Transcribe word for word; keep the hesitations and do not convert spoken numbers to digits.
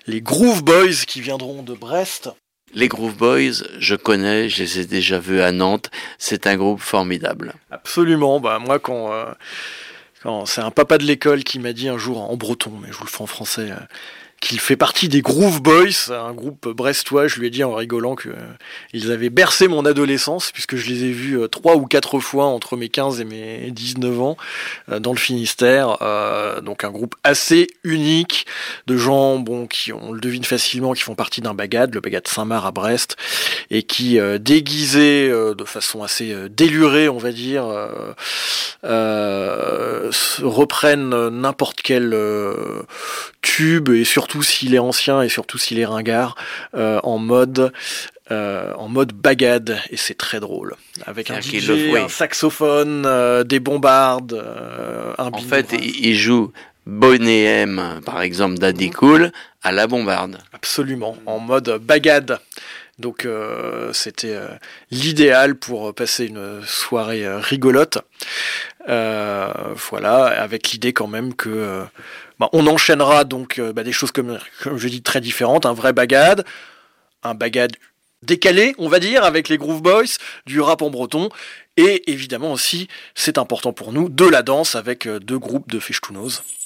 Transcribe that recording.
les Groove Boys qui viendront de Brest. Les Groove Boys, je connais, je les ai déjà vus à Nantes. C'est un groupe formidable. Absolument. Bah, moi, quand, euh, quand c'est un papa de l'école qui m'a dit un jour en breton, mais je vous le fais en français, euh, qu'il fait partie des Groove Boys, un groupe brestois. Je lui ai dit en rigolant que euh, ils avaient bercé mon adolescence, puisque je les ai vus euh, trois ou quatre fois entre mes quinze et mes dix-neuf ans euh, dans le Finistère. Euh, donc un groupe assez unique de gens, bon, qui on le devine facilement, qui font partie d'un bagad, le bagad Saint-Marc à Brest, et qui euh, déguisés euh, de façon assez euh, délurée, on va dire, euh, euh, reprennent n'importe quel euh, tube, et surtout s'il est ancien et surtout s'il est ringard, euh, en mode euh, en mode bagade, et c'est très drôle, avec un D J, un saxophone, euh, des bombardes, euh, un en fait il, il joue Boney M, par exemple, Daddy Cool à la bombarde, absolument, en mode bagade. Donc euh, c'était euh, l'idéal pour passer une soirée euh, rigolote. Euh, voilà, avec l'idée quand même que euh, bah, on enchaînera donc euh, bah, des choses comme, comme je dis très différentes, un vrai bagad, un bagad décalé, on va dire, avec les Groove Boys, du rap en breton, et évidemment aussi, c'est important pour nous, de la danse avec euh, deux groupes de fechtounos.